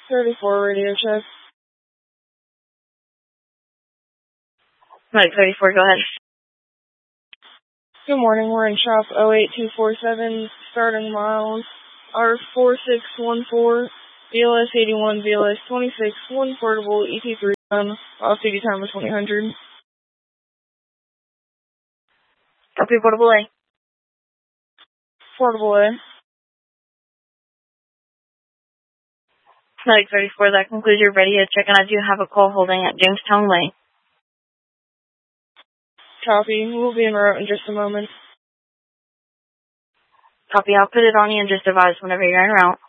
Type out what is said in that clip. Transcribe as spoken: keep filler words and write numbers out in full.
thirty-four radio check. Mike thirty-four, go ahead. Good morning, we're in shop oh eight two four seven, starting miles R four six one four, B L S eighty-one, B L S twenty-six, one portable, E T three on, off-duty time of twenty hundred. Copy, portable A. Portable A. Mike thirty-four, that concludes your radio check, and I do have a call holding at Jamestown Way. Copy, we'll be en route in just a moment. Copy, I'll put it on you and just advise whenever you're en route.